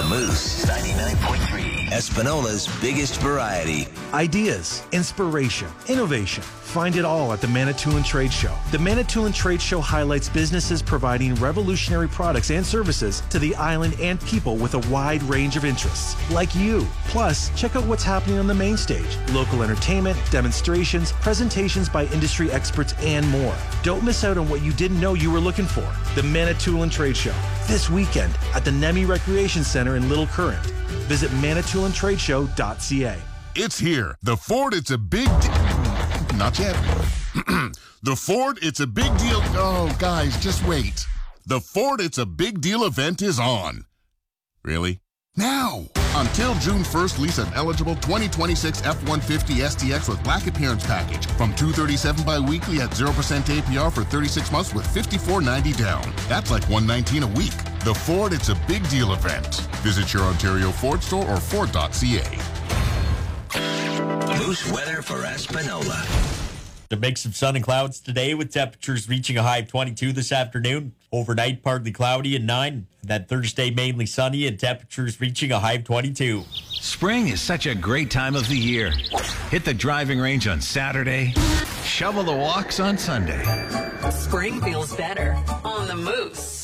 Moose 99.3, Espinola's biggest variety. Ideas, inspiration, innovation. Find it all at the Manitoulin Trade Show. The Manitoulin Trade Show highlights businesses providing revolutionary products and services to the island and people with a wide range of interests, like you. Plus, check out what's happening on the main stage. Local entertainment, demonstrations, presentations by industry experts, and more. Don't miss out on what you didn't know you were looking for. The Manitoulin Trade Show, this weekend at the Nemi Recreation Center in Little Current. Visit manitoulintradeshow.ca. It's here. The Ford, it's a big not yet. The Ford, it's a big deal. Oh, guys, just wait. The Ford, it's a big deal event is on. Really? Now! Until June 1st, lease an eligible 2026 F-150 STX with Black Appearance Package from $237 bi-weekly at 0% APR for 36 months with $54.90 down. That's like $119 a week. The Ford, it's a big deal event. Visit your Ontario Ford store or Ford.ca. Moose weather for Espinola. A mix of sun and clouds today with temperatures reaching a high of 22 this afternoon. Overnight, partly cloudy at 9. And then Thursday, mainly sunny and temperatures reaching a high of 22. Spring is such a great time of the year. Hit the driving range on Saturday. Shovel the walks on Sunday. Spring feels better on the Moose.